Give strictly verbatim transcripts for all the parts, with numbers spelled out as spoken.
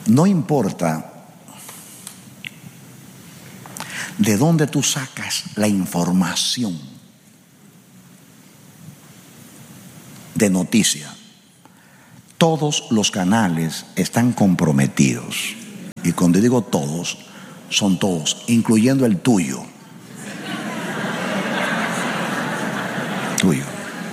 No importa de dónde tú sacas la información de noticia, todos los canales están comprometidos. Y cuando digo todos, son todos, incluyendo el tuyo. Tuyo.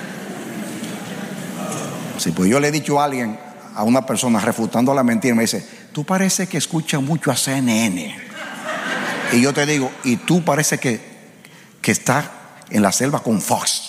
Sí, pues yo le he dicho a alguien, a una persona refutando la mentira, me dice: tú parece que escuchas mucho a C N N. Y yo te digo: y tú parece que, que estás en la selva con Fox.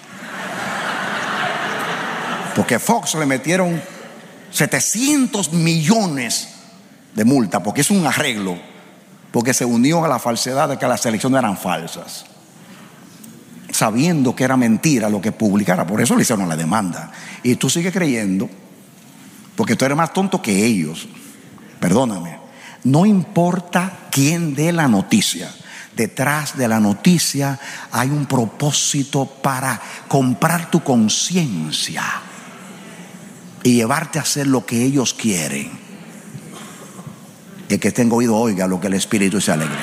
Porque Fox le metieron setecientos millones de multa, porque es un arreglo, porque se unió a la falsedad de que las elecciones eran falsas, sabiendo que era mentira lo que publicara. Por eso le hicieron la demanda. Y tú sigues creyendo, porque tú eres más tonto que ellos. Perdóname. No importa quién dé la noticia, detrás de la noticia hay un propósito para comprar tu conciencia y llevarte a hacer lo que ellos quieren. El que tenga oído oiga lo que el Espíritu se alegra.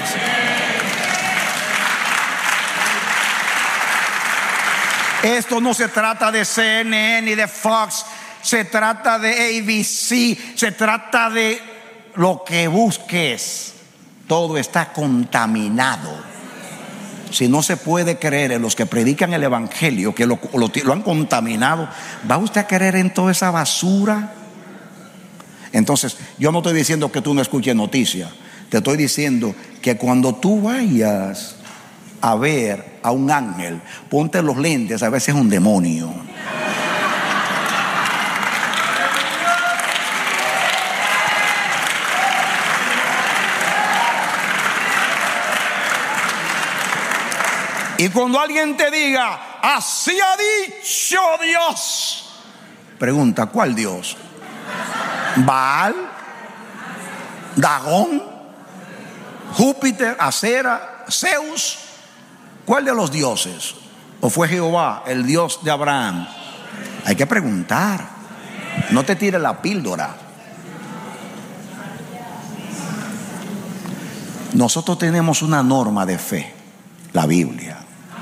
Esto no se trata de C N N ni de Fox, se trata de A B C, se trata de lo que busques. Todo está contaminado. Si no se puede creer en los que predican el evangelio, que lo, lo, lo han contaminado, ¿va usted a creer en toda esa basura? Entonces, yo no estoy diciendo que tú no escuches noticias. Te estoy diciendo que cuando tú vayas a ver a un ángel, ponte los lentes, a veces es un demonio. Y cuando alguien te diga: así ha dicho Dios, pregunta: ¿cuál Dios? ¿Baal? ¿Dagón? ¿Júpiter? ¿Acera? ¿Zeus? ¿Cuál de los dioses? ¿O fue Jehová, el Dios de Abraham? Hay que preguntar. No te tires la píldora. Nosotros tenemos una norma de fe, la Biblia.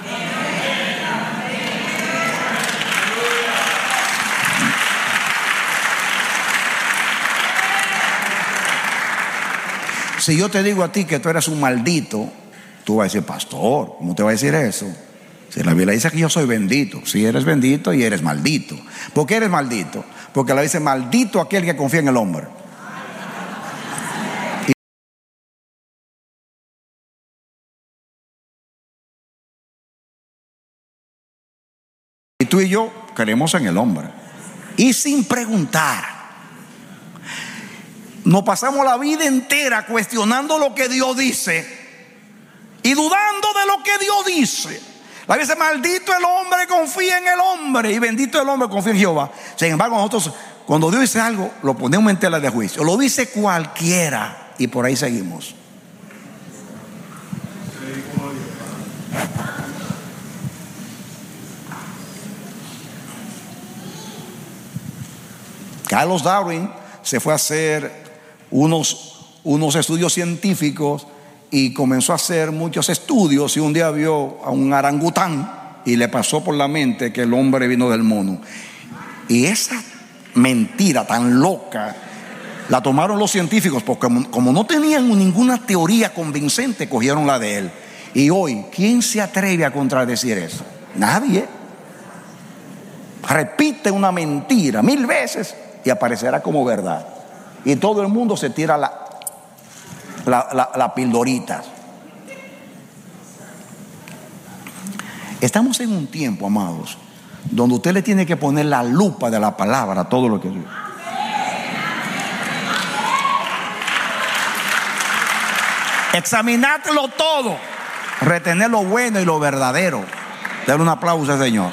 Si yo te digo a ti que tú eres un maldito, tú vas a decir: pastor, ¿cómo te va a decir eso? Si la Biblia dice que yo soy bendito. Si eres bendito y eres maldito. ¿Por qué eres maldito? Porque la Biblia dice: maldito aquel que confía en el hombre. Y tú y yo creemos en el hombre. Y sin preguntar, nos pasamos la vida entera cuestionando lo que Dios dice y dudando de lo que Dios dice. La Biblia dice: maldito el hombre confía en el hombre y bendito el hombre confía en Jehová. Sin embargo, nosotros, cuando Dios dice algo, lo ponemos en tela de juicio. Lo dice cualquiera y por ahí seguimos. Carlos Darwin se fue a hacer unos, unos estudios científicos y comenzó a hacer muchos estudios, y un día vio a un orangután y le pasó por la mente que el hombre vino del mono. Y esa mentira tan loca la tomaron los científicos, porque como, como no tenían ninguna teoría convincente, cogieron la de él. Y hoy, ¿quién se atreve a contradecir eso? Nadie. Repite una mentira mil veces y aparecerá como verdad. Y todo el mundo se tira la, la, la, la pildorita. Estamos en un tiempo, amados, donde usted le tiene que poner la lupa de la palabra a todo lo que dice. Examinarlo todo, retener lo bueno y lo verdadero. Dale un aplauso al Señor.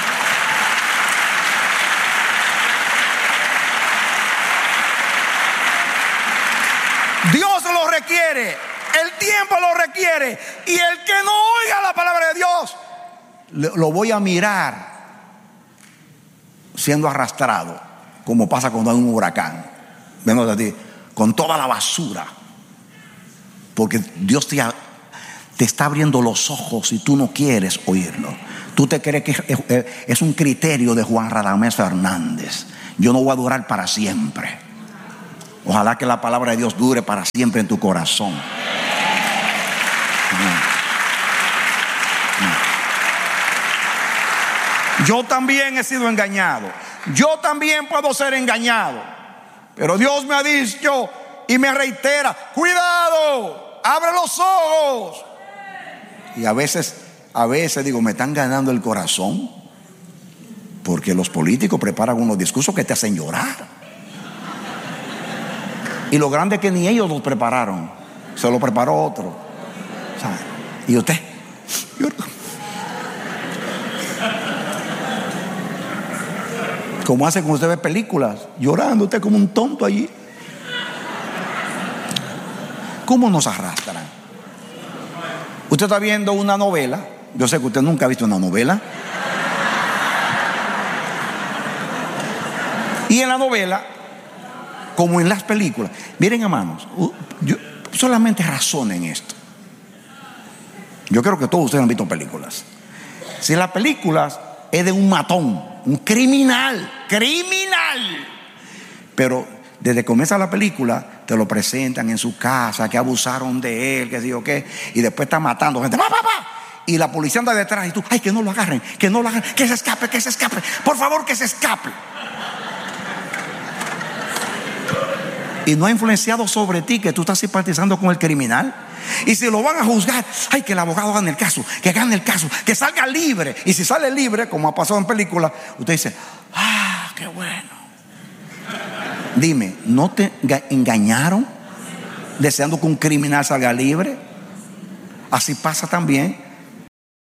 Dios lo requiere, el tiempo lo requiere, y el que no oiga la palabra de Dios, lo voy a mirar siendo arrastrado, como pasa cuando hay un huracán. Vengo de ti, con toda la basura. Porque Dios te, te está abriendo los ojos y tú no quieres oírlo. Tú te crees que es, es un criterio de Juan Radamés Fernández. Yo no voy a durar para siempre. Ojalá que la palabra de Dios dure para siempre en tu corazón. Yo también he sido engañado. Yo también puedo ser engañado. Pero Dios me ha dicho y me reitera: cuidado, abre los ojos. Y a veces, a veces digo, me están ganando el corazón, porque los políticos preparan unos discursos que te hacen llorar. Y lo grande es que ni ellos los prepararon, se lo preparó otro. ¿Sabe? Y usted, como hace cuando usted ve películas, llorando usted como un tonto allí. ¿Cómo nos arrastran? Usted está viendo una novela. Yo sé que usted nunca ha visto una novela. Y en la novela, como en las películas, miren, hermanos, yo solamente razonen esto. Yo creo que todos ustedes han visto películas. Si la película es de un matón, un criminal, criminal, pero desde que comienza la película te lo presentan en su casa, que abusaron de él, que sé yo qué, y después está matando gente, ¡pa, pa, pa! Y la policía anda detrás y tú, ay, que no lo agarren, que no lo agarren, que se escape, que se escape, por favor, que se escape. Y no ha influenciado sobre ti que tú estás simpatizando con el criminal. Y si lo van a juzgar, ay, que el abogado gane el caso, que gane el caso, que salga libre. Y si sale libre, como ha pasado en películas, usted dice, ah, qué bueno. Dime, ¿no te engañaron deseando que un criminal salga libre? Así pasa también